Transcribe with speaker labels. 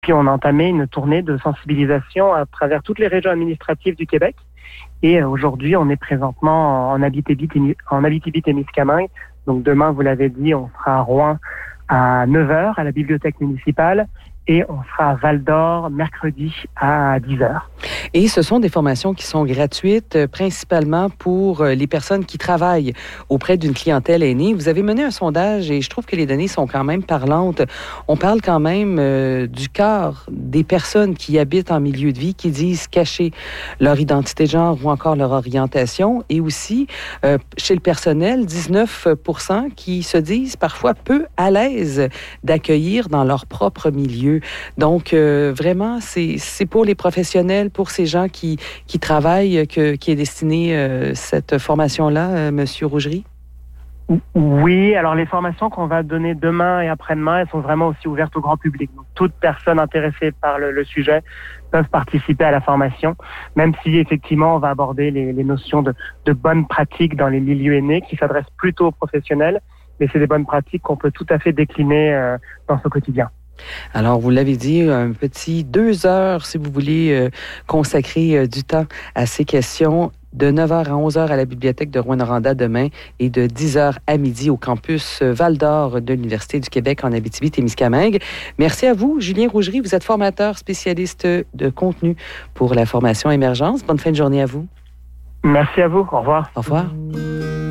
Speaker 1: Puis on a entamé une tournée de sensibilisation à travers toutes les régions administratives du Québec. Et aujourd'hui, on est présentement en Abitibi-Témiscamingue. Donc demain, vous l'avez dit, on sera à Rouen à 9h à la bibliothèque municipale. Et on sera à Val-d'Or mercredi à 10h.
Speaker 2: Et ce sont des formations qui sont gratuites, principalement pour les personnes qui travaillent auprès d'une clientèle aînée. Vous avez mené un sondage et je trouve que les données sont quand même parlantes. On parle quand même du quart des personnes qui habitent en milieu de vie qui disent cacher leur identité de genre ou encore leur orientation. Et aussi, chez le personnel, 19% qui se disent parfois peu à l'aise d'accueillir dans leur propre milieu. Donc, vraiment, c'est pour les professionnels, pour ces gens qui travaillent, qui est destinée cette formation-là, Monsieur Rougerie?
Speaker 1: Oui, alors les formations qu'on va donner demain et après-demain, elles sont vraiment aussi ouvertes au grand public. Donc, toute personne intéressée par le sujet peuvent participer à la formation, même si effectivement on va aborder les notions de bonnes pratiques dans les milieux aînés qui s'adressent plutôt aux professionnels, mais c'est des bonnes pratiques qu'on peut tout à fait décliner dans ce quotidien.
Speaker 2: Alors, vous l'avez dit, un petit 2 heures, si vous voulez consacrer du temps à ces questions, de 9h à 11h à la bibliothèque de Rouyn-Noranda demain et de 10h à midi au campus Val-d'Or de l'Université du Québec en Abitibi-Témiscamingue. Merci à vous, Julien Rougerie. Vous êtes formateur spécialiste de contenu pour la formation Émergence. Bonne fin de journée à vous.
Speaker 1: Merci à vous. Au revoir.
Speaker 2: Au revoir.